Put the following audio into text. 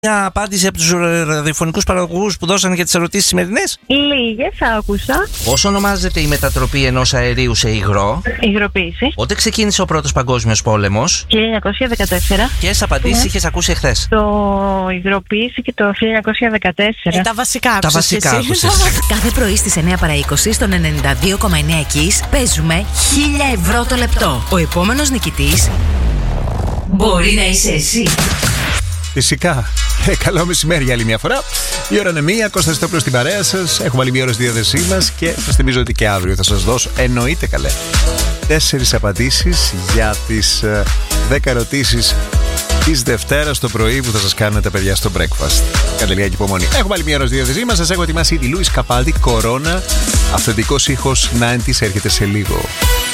μια απάντηση από τους ραδιοφωνικούς παραγωγούς που δώσανε για τις ερωτήσεις σημερινές? Λίγες άκουσα. Πώς ονομάζεται η μετατροπή ενός αερίου σε υγρό? Υγροποίηση. Πότε ξεκίνησε ο Πρώτος Παγκόσμιος Πόλεμος? 1914. Ποιες απαντήσεις είχες ακούσει εχθές? Το υγροποίηση και το 1914. Τα βασικά άκουσες. Τα βασικά εσύ. άκουσες. Κάθε πρωί στις 9 παρά 20 στον 92,9 Kiss παίζουμε 1.000 ευρώ το λεπτό. Ο επόμενος νικητής μπορεί να είσαι εσύ. Φυσικά. Καλό μεσημέρι για άλλη μια φορά. Η ώρα είναι 1, Κώστας Στόπλος στην παρέα σας. Έχουμε άλλη μια ώρα στη διάθεσή μας και σας θυμίζω ότι και αύριο θα σας δώσω, εννοείται καλέ, 4 απαντήσεις για τις 10 ερωτήσεις της Δευτέρας το πρωί που θα σας κάνουν τα παιδιά στο breakfast. Κάντε λίγα υπομονή. Έχουμε άλλη μια ώρα στη διάθεσή μας. Σας έχω ετοιμάσει ήδη Λούις Καπάλντι, Κορώνα. Αυθεντικός ήχος 90's έρχεται σε λίγο.